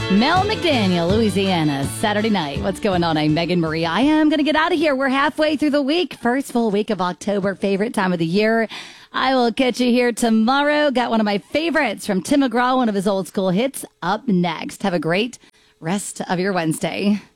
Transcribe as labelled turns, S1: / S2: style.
S1: Mel McDaniel, Louisiana, Saturday night. What's going on? I'm Megan Marie. I am going to get out of here. We're halfway through the week. First full week of October, favorite time of the year. I will catch you here tomorrow. Got one of my favorites from Tim McGraw, one of his old school hits, up next. Have a great rest of your Wednesday.